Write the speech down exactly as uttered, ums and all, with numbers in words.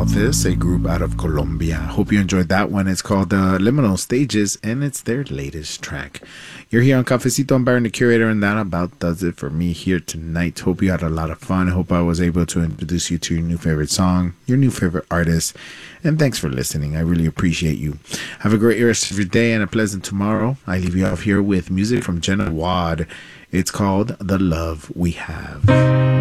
Althis, a group out of Colombia. Hope you enjoyed that one. It's called uh, Liminal Stages, and it's their latest track. You're here on Cafecito. I'm Baron, the curator, and that about does it for me here tonight. Hope you had a lot of fun. Hope I was able to introduce you to your new favorite song, your new favorite artist, and thanks for listening. I really appreciate you. Have a great rest of your day and a pleasant tomorrow. I leave you off here with music from Jenna Wad. It's called The Love We Have.